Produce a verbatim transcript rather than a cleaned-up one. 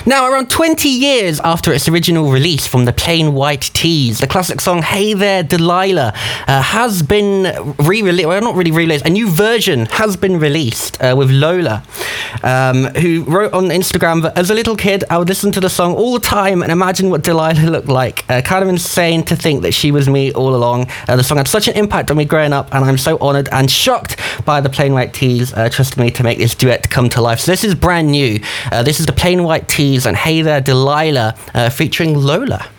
Now, around twenty years after its original release from the Plain White T's, the classic song Hey There Delilah uh, has been re-released, well, not really released, a new version has been released uh, with Lola, um, who wrote on Instagram that as a little kid, I would listen to the song all the time and imagine what Delilah looked like. Uh, kind of insane to think that she was me all along. Uh, the song had such an impact on me growing up, and I'm so honoured and shocked by the Plain White T's uh, trusting me to make this duet come to life. So this is brand new. Uh, this is the Plain White T's and Hey There Delilah uh, featuring Lola.